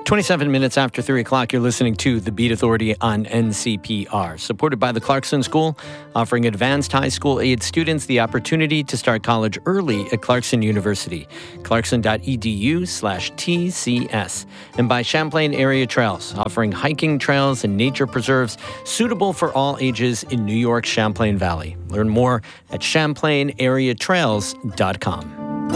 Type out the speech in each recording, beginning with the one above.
27 minutes after 3 o'clock, you're listening to The Beat Authority on NCPR, supported by the Clarkson School, offering advanced high school age students the opportunity to start college early at Clarkson University. Clarkson.edu/TCS. And by Champlain Area Trails, offering hiking trails and nature preserves suitable for all ages in New York's Champlain Valley. Learn more at ChamplainAreaTrails.com.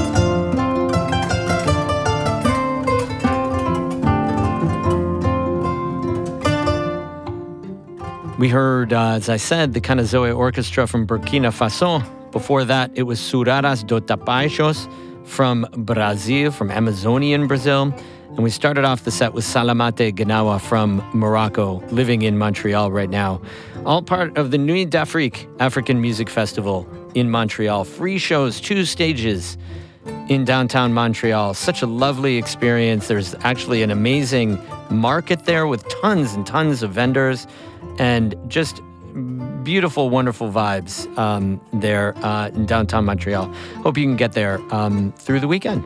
We heard, as I said, the Kanazoe Orchestra from Burkina Faso. Before that, it was Suraras do Tapajos from Brazil, from Amazonian Brazil. And we started off the set with Salamate Gnawa from Morocco, living in Montreal right now. All part of the Nuit d'Afrique African Music Festival in Montreal. Free shows, 2 stages in downtown Montreal. Such a lovely experience. There's actually an amazing market there with tons and tons of vendors and just beautiful, wonderful vibes there in downtown Montreal. Hope you can get there through the weekend.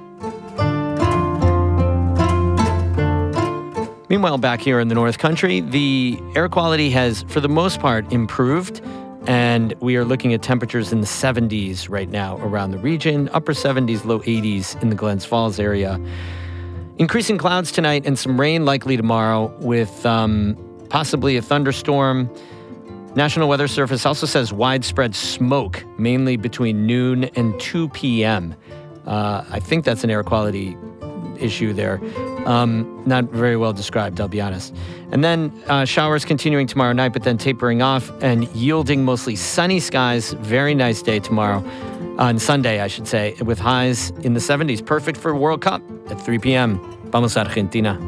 Meanwhile, back here in the North Country, the air quality has, for the most part, improved. And we are looking at temperatures in the 70s right now around the region, upper 70s, low 80s in the Glens Falls area. Increasing clouds tonight and some rain likely tomorrow with possibly a thunderstorm. National Weather Service also says widespread smoke, mainly between noon and 2 p.m. I think that's an air quality issue there. Not very well described, I'll be honest. And then showers continuing tomorrow night, but then tapering off and yielding mostly sunny skies. Very nice day tomorrow, on Sunday, I should say, with highs in the 70s. Perfect for World Cup at 3 p.m. Vamos a Argentina.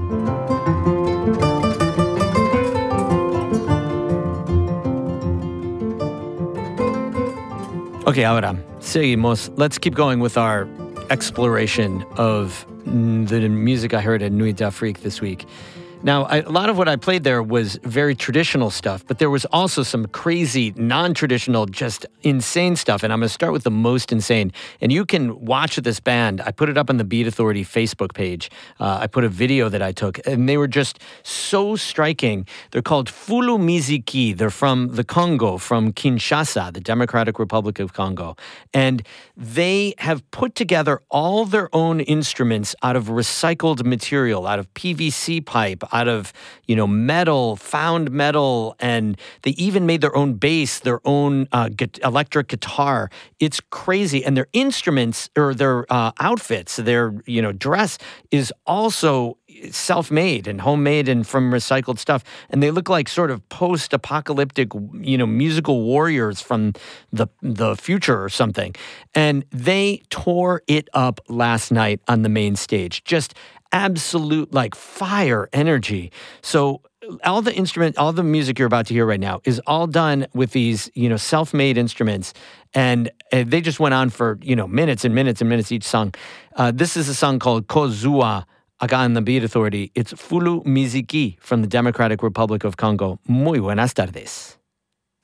Okay, ahora, seguimos. Let's keep going with our exploration of the music I heard at Nuit d'Afrique this week. Now, a lot of what I played there was very traditional stuff, but there was also some crazy, non-traditional, just insane stuff. And I'm going to start with the most insane. And you can watch this band. I put it up on the Beat Authority Facebook page. I put a video that I took, and they were just so striking. They're called Fulu Miziki. They're from the Congo, from Kinshasa, the Democratic Republic of Congo. And they have put together all their own instruments out of recycled material, out of PVC pipe, out of, metal, found metal, and they even made their own bass, their own electric guitar. It's crazy. And their instruments, or their outfits, their, dress is also self-made and homemade and from recycled stuff. And they look like sort of post-apocalyptic, musical warriors from the future or something. And they tore it up last night on the main stage. Just absolute fire energy. So all the music you're about to hear right now is all done with these, self-made instruments. And they just went on for, minutes and minutes and minutes each song. This is a song called Kozua, on the Beat Authority. It's Fulu Miziki from the Democratic Republic of Congo. Muy buenas tardes.